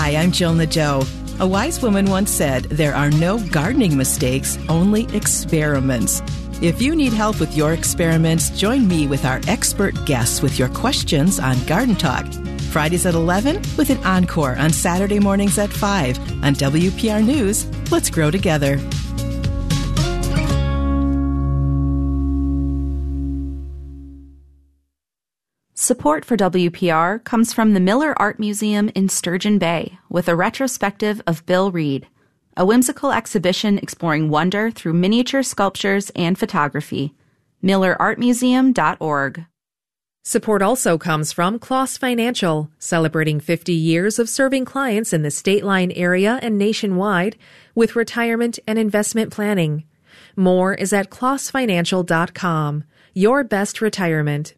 Hi, I'm Jill Nadeau. A wise woman once said, there are no gardening mistakes, only experiments. If you need help with your experiments, join me with our expert guests with your questions on Garden Talk. Fridays at 11 with an encore on Saturday mornings at 5 on WPR News. Let's grow together. Support for WPR comes from the Miller Art Museum in Sturgeon Bay with a retrospective of Bill Reed, a whimsical exhibition exploring wonder through miniature sculptures and photography. MillerArtMuseum.org. Support also comes from Kloss Financial, celebrating 50 years of serving clients in the State Line area and nationwide with retirement and investment planning. More is at KlossFinancial.com. Your best retirement